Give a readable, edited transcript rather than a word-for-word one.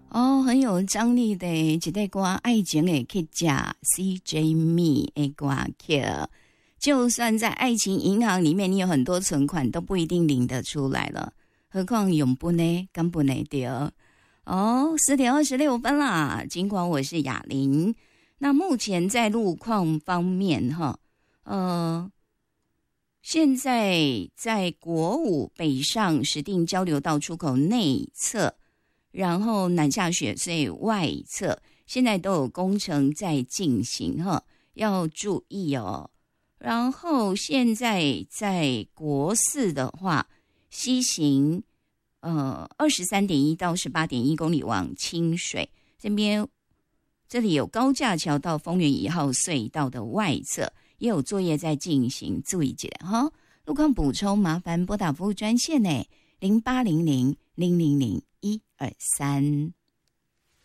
哦，很有张力的一首歌，爱情的去假 CJ Me 的歌曲。就算在爱情银行里面，你有很多存款，都不一定领得出来了，何况永不呢？敢不呢掉？哦，10:26啦。尽管我是雅玲，那目前在路况方面，现在在国五北上石碇交流道出口内侧，然后南下雪隧外侧，现在都有工程在进行哈，要注意哦。然后现在在国四的话，西行23.1到18.1公里往清水这边，这里有高架桥到丰原1号隧道的外侧，也有作业在进行，注意一下哈。路况补充，麻烦拨打服务专线呢，0800-000-123。